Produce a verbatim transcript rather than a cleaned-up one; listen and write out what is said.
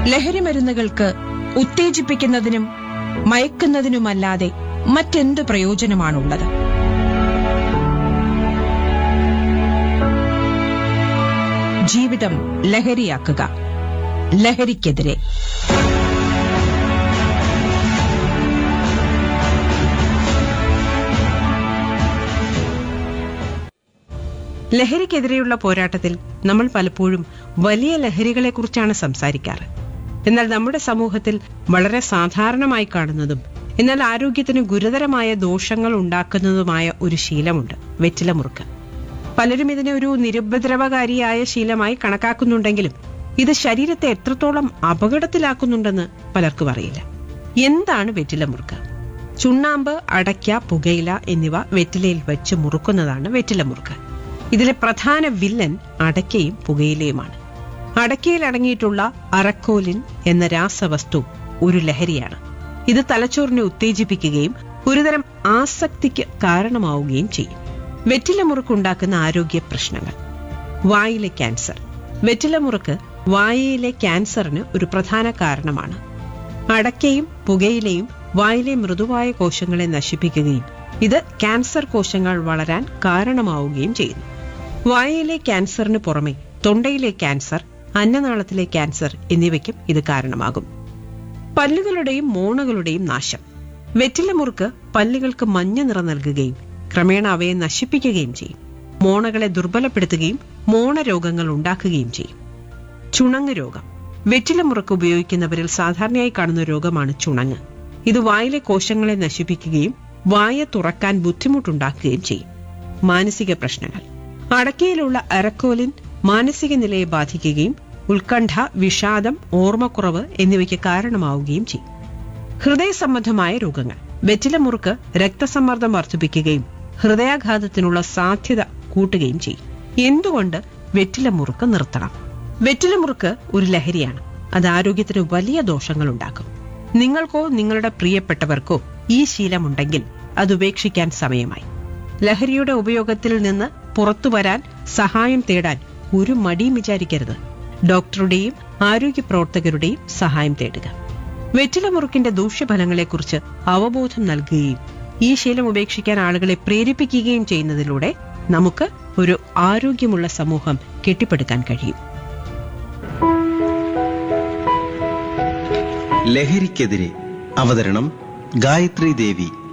ലഹരി മരുന്നുകൾക്ക് ഉത്തേജിപ്പിക്കുന്നതിനും മയക്കുന്നതിനുമല്ലാതെ മറ്റെന്ത് പ്രയോജനമാണുള്ളത്? ജീവിതം ലഹരിയാക്കുക. ലഹരിക്കെതിരെ. ലഹരിക്കെതിരെയുള്ള പോരാട്ടത്തിൽ നമ്മൾ പലപ്പോഴും വലിയ ലഹരികളെക്കുറിച്ചാണ് സംസാരിക്കാറ്. എന്നാൽ നമ്മുടെ സമൂഹത്തിൽ വളരെ സാധാരണമായി കാണുന്നതും എന്നാൽ ആരോഗ്യത്തിന് ഗുരുതരമായ ദോഷങ്ങൾ ഉണ്ടാക്കുന്നതുമായ ഒരു ശീലമുണ്ട്, വെറ്റിലമുറുക്ക്. പലരും ഇതിനെ ഒരു നിരുപദ്രവകാരിയായ ശീലമായി കണക്കാക്കുന്നുണ്ടെങ്കിലും ഇത് ശരീരത്തെ എത്രത്തോളം അപകടത്തിലാക്കുന്നുണ്ടെന്ന് പലർക്കും അറിയില്ല. എന്താണ് വെറ്റിലമുറുക്ക്? ചുണ്ണാമ്പ്, അടയ്ക്ക, പുകയില എന്നിവ വെറ്റിലയിൽ വെച്ച് മുറുക്കുന്നതാണ് വെറ്റിലമുറുക്ക്. ഇതിലെ പ്രധാന വില്ലൻ അടയ്ക്കയും പുകയിലയുമാണ്. അടയ്ക്കയിൽ അടങ്ങിയിട്ടുള്ള അറക്കോലിൻ എന്ന രാസവസ്തു ഒരു ലഹരിയാണ്. ഇത് തലച്ചോറിനെ ഉത്തേജിപ്പിക്കുകയും ഒരുതരം ആസക്തിക്ക് കാരണമാവുകയും ചെയ്യും. വെറ്റിലമുറുക്കുണ്ടാക്കുന്ന ആരോഗ്യ പ്രശ്നങ്ങൾ. വായിലെ ക്യാൻസർ. വെറ്റിലമുറുക്ക് വായയിലെ ക്യാൻസറിന് ഒരു പ്രധാന കാരണമാണ്. അടയ്ക്കയും പുകയിലയും വായിലെ മൃദുവായ കോശങ്ങളെ നശിപ്പിക്കുകയും ഇത് ക്യാൻസർ കോശങ്ങൾ വളരാൻ കാരണമാവുകയും ചെയ്യുന്നു. വായയിലെ ക്യാൻസറിന് പുറമെ തൊണ്ടയിലെ ക്യാൻസർ, അന്നനാളത്തിലെ ക്യാൻസർ എന്നിവയ്ക്കും ഇത് കാരണമാകും. പല്ലുകളുടെയും മോണകളുടെയും നാശം. വെറ്റിലമുറുക്ക് പല്ലുകൾക്ക് മഞ്ഞ നിറം നൽകുകയും ക്രമേണ അവയെ നശിപ്പിക്കുകയും ചെയ്യും. മോണകളെ ദുർബലപ്പെടുത്തുകയും മോണരോഗങ്ങൾ ഉണ്ടാക്കുകയും ചെയ്യും. ചുണങ്ങ് രോഗം. വെറ്റിലമുറുക്ക് ഉപയോഗിക്കുന്നവരിൽ സാധാരണയായി കാണുന്ന രോഗമാണ് ചുണങ്ങ്. ഇത് വായിലെ കോശങ്ങളെ നശിപ്പിക്കുകയും വായ തുറക്കാൻ ബുദ്ധിമുട്ടുണ്ടാക്കുകയും ചെയ്യും. മാനസിക പ്രശ്നങ്ങൾ. അടയ്ക്കയിലുള്ള അറക്കോലിൻ മാനസിക നിലയെ ബാധിക്കുകയും ഉത്കണ്ഠ, വിഷാദം, ഓർമ്മക്കുറവ് എന്നിവയ്ക്ക് കാരണമാവുകയും ചെയ്യും. ഹൃദയ സംബന്ധമായ രോഗങ്ങൾ. വെറ്റിലമുറുക്ക് രക്തസമ്മർദ്ദം വർദ്ധിപ്പിക്കുകയും ഹൃദയാഘാതത്തിനുള്ള സാധ്യത കൂട്ടുകയും ചെയ്യും. എന്തുകൊണ്ട് വെറ്റിലമുറുക്ക് നിർത്തണം? വെറ്റിലമുറുക്ക് ഒരു ലഹരിയാണ്. അത് ആരോഗ്യത്തിന് വലിയ ദോഷങ്ങൾ ഉണ്ടാക്കും. നിങ്ങൾക്കോ നിങ്ങളുടെ പ്രിയപ്പെട്ടവർക്കോ ഈ ശീലമുണ്ടെങ്കിൽ അത് ഉപേക്ഷിക്കാൻ സമയമായി. ലഹരിയുടെ ഉപയോഗത്തിൽ നിന്ന് പുറത്തുവരാൻ സഹായം തേടാൻ ഒരു മടിയും വിചാരിക്കരുത്. ഡോക്ടറുടെയും ആരോഗ്യ പ്രവർത്തകരുടെയും സഹായം തേടുക. വെറ്റിലമുറുക്കിന്റെ ദൂഷ്യഫലങ്ങളെക്കുറിച്ച് അവബോധം നൽകുകയും ഈ ശീലം ഉപേക്ഷിക്കാൻ ആളുകളെ പ്രേരിപ്പിക്കുകയും ചെയ്യുന്നതിലൂടെ നമുക്ക് ഒരു ആരോഗ്യമുള്ള സമൂഹം കെട്ടിപ്പടുക്കാൻ കഴിയും. ലഹരിക്കെതിരെ. അവതരണം ഗായത്രി ദേവി.